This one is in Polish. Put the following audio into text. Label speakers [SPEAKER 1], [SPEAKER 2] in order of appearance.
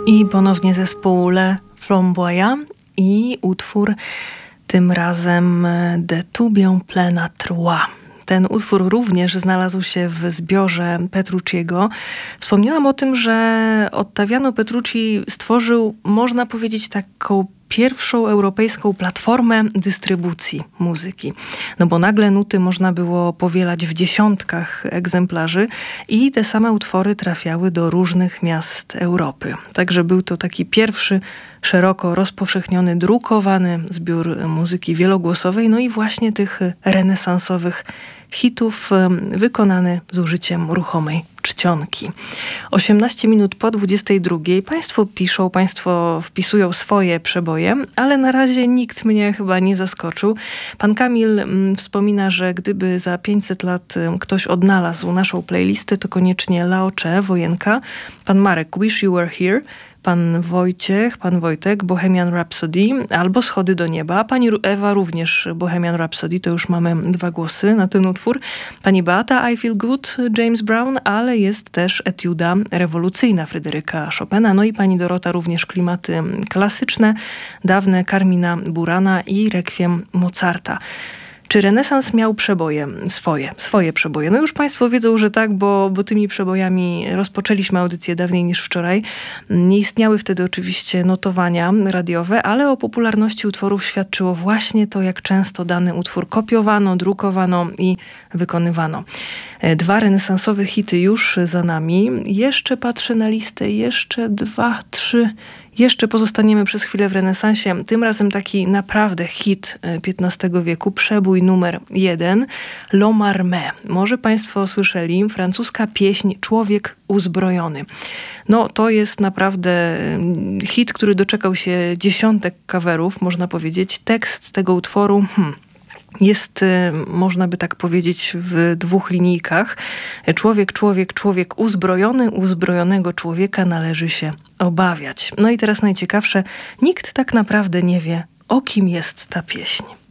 [SPEAKER 1] I ponownie zespół Le Flamboyant i utwór tym razem De tout bien plein à trois. Ten utwór również znalazł się w zbiorze Petrucciego. Wspomniałam o tym, że Ottaviano Petrucci stworzył, można powiedzieć, taką pierwszą europejską platformę dystrybucji muzyki. No bo nagle nuty można było powielać w dziesiątkach egzemplarzy i te same utwory trafiały do różnych miast Europy. Także był to taki pierwszy szeroko rozpowszechniony, drukowany zbiór muzyki wielogłosowej, no i właśnie tych renesansowych hitów wykonany z użyciem ruchomej czcionki. 18 minut po 22. Państwo piszą, państwo wpisują swoje przeboje, ale na razie nikt mnie chyba nie zaskoczył. Pan Kamil wspomina, że gdyby za 500 lat ktoś odnalazł naszą playlistę, to koniecznie Laocze, Wojenka. Pan Marek, Wish You Were Here. Pan Wojtek, Bohemian Rhapsody albo Schody do nieba. Pani Ewa również Bohemian Rhapsody, to już mamy 2 głosy na ten utwór. Pani Beata I Feel Good, James Brown, ale jest też etiuda rewolucyjna Fryderyka Chopina. No i pani Dorota również klimaty klasyczne, dawne Carmina Burana i Requiem Mozarta. Czy renesans miał przeboje? Swoje przeboje. No już państwo wiedzą, że tak, bo tymi przebojami rozpoczęliśmy audycję dawniej niż wczoraj. Nie istniały wtedy oczywiście notowania radiowe, ale o popularności utworów świadczyło właśnie to, jak często dany utwór kopiowano, drukowano i wykonywano. 2 renesansowe hity już za nami. Jeszcze patrzę na listę, jeszcze 2, 3... Jeszcze pozostaniemy przez chwilę w renesansie. Tym razem taki naprawdę hit XV wieku, przebój numer 1, L'Homme. Może państwo słyszeli, francuska pieśń Człowiek uzbrojony. No to jest naprawdę hit, który doczekał się dziesiątek coverów, można powiedzieć. Tekst tego utworu jest, można by tak powiedzieć, w 2 linijkach. Człowiek uzbrojony, uzbrojonego człowieka należy się obawiać. No i teraz najciekawsze, nikt tak naprawdę nie wie, o kim jest ta pieśń.